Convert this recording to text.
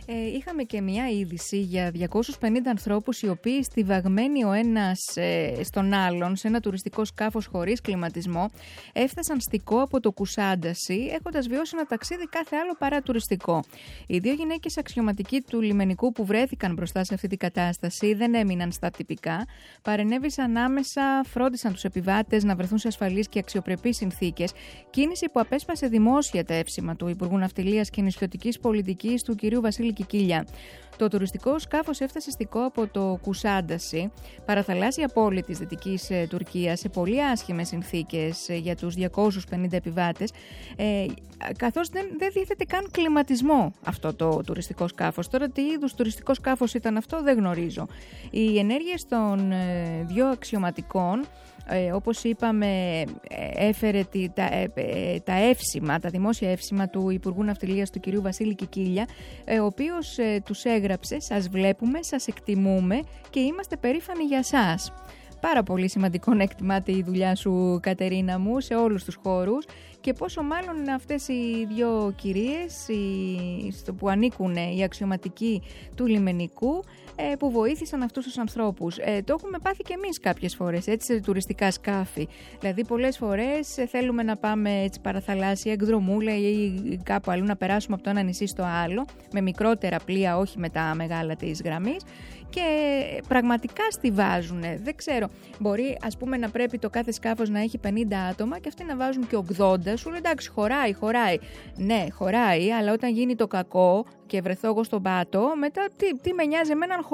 Είχαμε και μια είδηση για 250 ανθρώπους οι οποίοι στιβαγμένοι ο ένας στον άλλον σε ένα τουριστικό σκάφος χωρίς κλιματισμό έφτασαν στικό από το Κουσάνταση, έχοντας βιώσει ένα ταξίδι κάθε άλλο παρά τουριστικό. Οι δύο γυναίκες αξιωματικοί του λιμενικού που βρέθηκαν μπροστά σε αυτή την κατάσταση δεν έμειναν στα τυπικά, παρενέβησαν άμεσα, φρόντισαν τους επιβάτες να βρεθούν σε ασφαλείς και αξιοπρεπείς συνθήκες, κίνηση που απέσπασε δημόσια τα εύσημα του Υπουργού Ναυτιλίας και Νησιωτικής Πολιτικής του κ. Βασίλη Κικίλια. Το τουριστικό σκάφος έφτασε στικό από το Κουσάνταση, παραθαλάσσια πόλη της Δυτικής Τουρκίας, σε πολύ άσχημες συνθήκες για τους 250 επιβάτες, καθώς δεν διέθετε καν κλιματισμό αυτό το τουριστικό σκάφος. Τώρα τι είδους τουριστικό σκάφος ήταν αυτό δεν γνωρίζω. Οι ενέργειες των δύο αξιωματικών, όπως είπαμε, έφερε τα εύσημα, τα δημόσια εύσημα του Υπουργού Ναυτιλίας του κ. Βασίλη Κικίλια, ο οποίος τους έγραψε «Σας βλέπουμε, σας εκτιμούμε και είμαστε περήφανοι για σας». Πάρα πολύ σημαντικό να εκτιμάτε η δουλειά σου, Κατερίνα μου, σε όλους τους χώρους, και πόσο μάλλον αυτές οι δύο κυρίες που ανήκουν οι αξιωματικοί του λιμενικού που βοήθησαν αυτούς τους ανθρώπους. Το έχουμε πάθει και εμείς κάποιες φορές, έτσι, σε τουριστικά σκάφη. Δηλαδή πολλές φορές θέλουμε να πάμε έτσι παραθαλάσσια εκδρομούλα ή κάπου αλλού να περάσουμε από το ένα νησί στο άλλο, με μικρότερα πλοία, όχι με τα μεγάλα της γραμμής, και πραγματικά στιβάζουν. Δεν ξέρω, μπορεί ας πούμε να πρέπει το κάθε σκάφος να έχει 50 άτομα και αυτοί να βάζουν και 80, σου λέει εντάξει χωράει. Ναι, χωράει, αλλά όταν γίνει το κακό και βρεθώ εγώ στον πάτο, μετά τι με νοιάζει εμένα αν